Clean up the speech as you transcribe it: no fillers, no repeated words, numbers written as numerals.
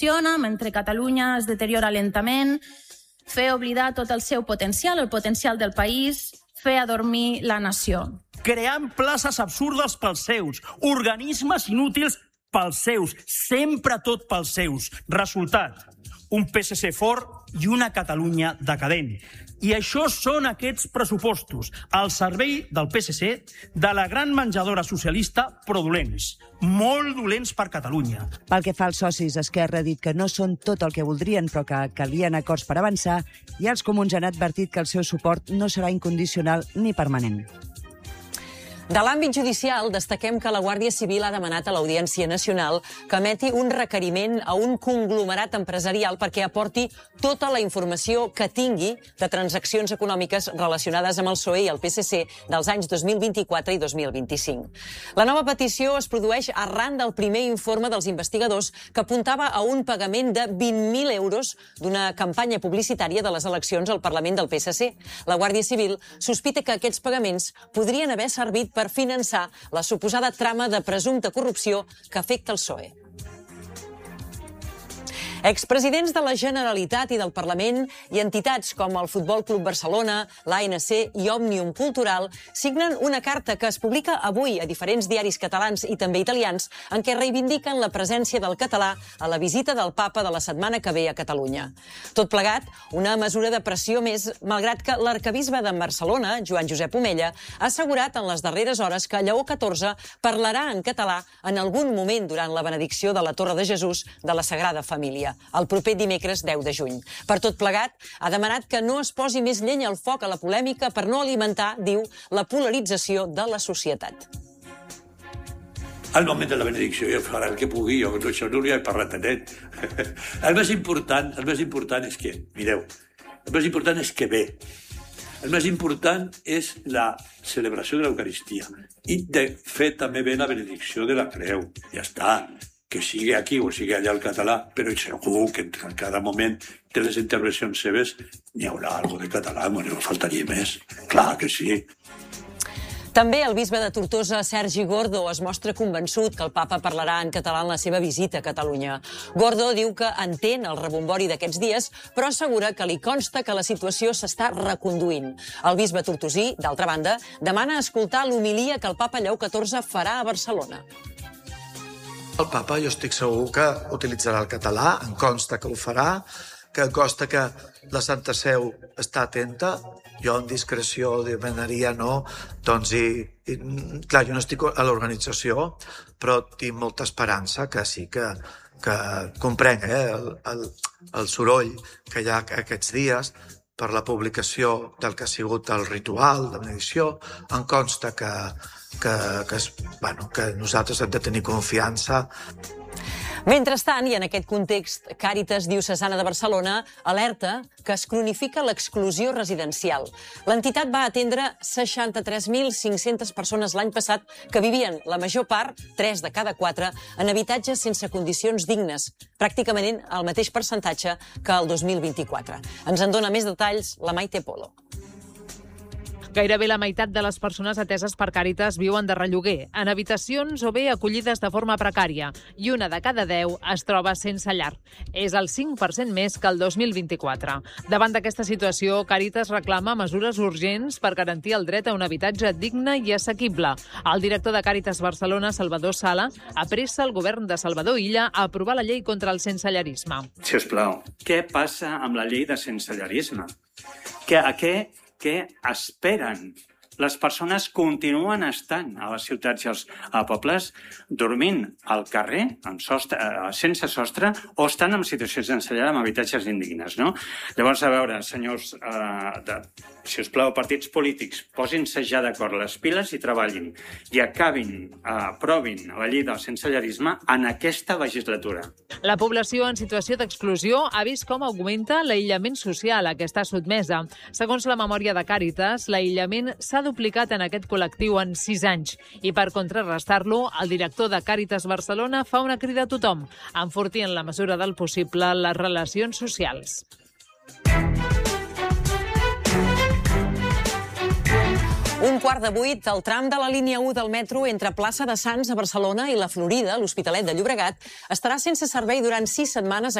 funciona, mentre Catalunya es deteriora lentament, fer oblidar tot el seu potencial, el potencial del país, fer adormir la nació. Creant places absurdes pels seus, organismes inútils pels seus, sempre tot pels seus. Resultat, un PSC fort i una Catalunya decadent. I això són aquests pressupostos, al servei del PSC, de la gran menjadora socialista, però dolents. Molt dolents per Catalunya. Pel que fa als socis, Esquerra ha dit que no són tot el que voldrien, però que calien acords per avançar, i els comuns han advertit que el seu suport no serà incondicional ni permanent. De l'àmbit judicial, destaquem que la Guàrdia Civil ha demanat a l'Audiència Nacional que emeti un requeriment a un conglomerat empresarial perquè aporti tota la informació que tingui de transaccions econòmiques relacionades amb el PSOE i el PSC dels anys 2024 i 2025. La nova petició es produeix arran del primer informe dels investigadors que apuntava a un pagament de 20.000 euros d'una campanya publicitària de les eleccions al Parlament del PSC. La Guàrdia Civil sospita que aquests pagaments podrien haver servit per finançar la suposada trama de presumpta corrupció que afecta el PSOE. Expresidents de la Generalitat i del Parlament i entitats com el Futbol Club Barcelona, l'ANC i Òmnium Cultural signen una carta que es publica avui a diferents diaris catalans i també italians en què reivindiquen la presència del català a la visita del papa de la setmana que ve a Catalunya. Tot plegat, una mesura de pressió més, malgrat que l'arcabisbe de Barcelona, Joan Josep Omella, ha assegurat en les darreres hores que Lleó XIV parlarà en català en algun moment durant la benedicció de la Torre de Jesús de la Sagrada Família, el proper dimecres 10 de juny. Per tot plegat, ha demanat que no es posi més llenya al foc a la polèmica per no alimentar, diu, la polarització de la societat. Al moment de la benedicció jo farà el que pugui, jo això no li he parlat a net. El més important és que, mireu, el més important és que ve. El més important és la celebració de l'Eucaristia. I, de fet, també ve la benedicció de la creu. Ja està. Que sigui aquí o sigui allà el català, però segur que en cada moment de les intervencions seves n'hi haurà alguna de català, no faltaria més. Clar que sí. També el bisbe de Tortosa, Sergi Gordo, es mostra convençut que el papa parlarà en català en la seva visita a Catalunya. Gordo diu que entén el rebombori d'aquests dies, però assegura que li consta que la situació s'està reconduint. El bisbe tortosí, d'altra banda, demana escoltar l'homilia que el papa Lleó XIV farà a Barcelona. El papa jo estic segur que utilitzarà el català, em consta que ho farà, que em consta que la Santa Seu està atenta, jo en discreció demanaria no, doncs clar, jo no estic a l'organització, però tinc molta esperança que sí que comprenc el soroll que hi ha aquests dies per la publicació del que ha sigut el ritual de benedicció, em consta que nosaltres hem de tenir confiança. Mentrestant, i en aquest context, Càritas Diocesana de Barcelona alerta que es cronifica l'exclusió residencial. L'entitat va atendre 63.500 persones l'any passat que vivien, la major part, 3 de cada 4, en habitatges sense condicions dignes, pràcticament el mateix percentatge que el 2024. Ens en dona més detalls la Maite Polo. Gairebé la meitat de les persones ateses per Càritas viuen de relloguer, en habitacions o bé acollides de forma precària, i una de cada 10 es troba sense llar. És el 5% més que el 2024. Davant d'aquesta situació, Càritas reclama mesures urgents per garantir el dret a un habitatge digne i assequible. El director de Càritas Barcelona, Salvador Sala, apressa el govern de Salvador Illa a aprovar la llei contra el sensellarisme. Si us plau, què passa amb la llei de sensellarisme? Què esperen? Les persones continuen estant a les ciutats i als pobles dormint al carrer sense sostre o estan en situacions d'ensenyar amb habitatges indignes, no? Llavors, a veure, senyors, si us plau, partits polítics, posin-se ja d'acord les piles i treballin i aprovin la llei del sensellarisme en aquesta legislatura. La població en situació d'exclusió ha vist com augmenta l'aïllament social a què està sotmesa. Segons la memòria de Càritas, l'aïllament s'ha duplicat en aquest col·lectiu en 6 anys i per contrarrestar-lo, el director de Càritas Barcelona fa una crida a tothom, enfortir en la mesura del possible les relacions socials. Un quart 7:15, el tram de la línia 1 del metro entre Plaça de Sants a Barcelona i la Florida, l'Hospitalet de Llobregat, estarà sense servei durant 6 setmanes